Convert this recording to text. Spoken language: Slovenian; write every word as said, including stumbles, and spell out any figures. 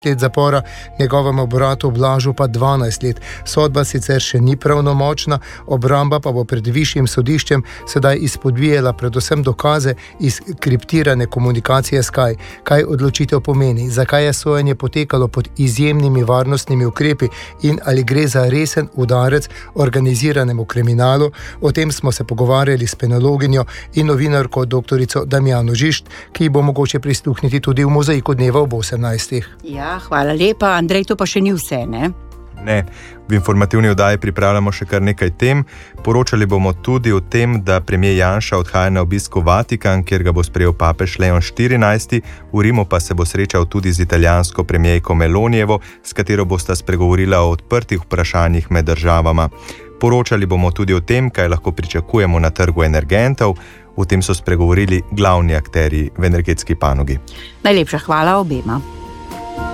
let zapora, njegovemu bratu Blažu pa dvanajst let. Sodba sicer še ni pravnomočna, obramba pa bo pred višjim sodiščem sedaj izpodbijala predvsem dokaze iz kriptirane komunikacije Sky. Kaj odločitev pomeni, zakaj je sojenje potekalo pod izjemnimi varnostnimi ukrepi in ali gre za resen udarec organiziranemu kriminalu, o tem smo se pogovarjali s penologinjo in novinarko doktorico Damjano Žižt, ki bo mogoče prisluhniti tudi v mozaiku dneva ob osemnajstih. Ja, hvala lepa. Andrej, to pa še ni vse, ne? Ne, v informativni oddaji pripravljamo še kar nekaj tem. Poročali bomo tudi o tem, da premier Janša odhaja na obisk v Vatikan, kjer ga bo sprejel papež Leon štirinajsti. V Rimu pa se bo srečal tudi z italijansko premierko Melonijevo, s katero bosta spregovorila o odprtih vprašanjih med državama. Poročali bomo tudi o tem, kaj lahko pričakujemo na trgu energentov. O tem so spregovorili glavni akterji v energetski panogi. Najlepša hvala obema.